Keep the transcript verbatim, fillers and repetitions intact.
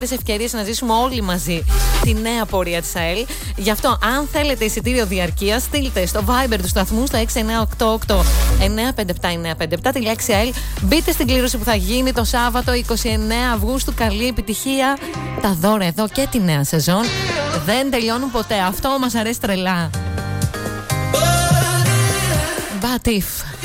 ευκαιρίες να ζήσουμε όλοι μαζί τη νέα πορεία της ΑΕΛ. Γι' αυτό, αν θέλετε εισιτήριο διαρκείας, στείλτε στο Viber του σταθμού στο έξι εννιά οκτώ οκτώ εννιά πέντε επτά εννιά πέντε επτά τη λέξη ΑΕΛ. Μπείτε στην κλήρωση που θα γίνει το Σάββατο είκοσι εννέα Αυγούστου. Καλή επιτυχία. Τα δώρα εδώ και τη νέα σεζόν δεν τελειώνουν ποτέ. Αυτό μας αρέσει τρελά. But if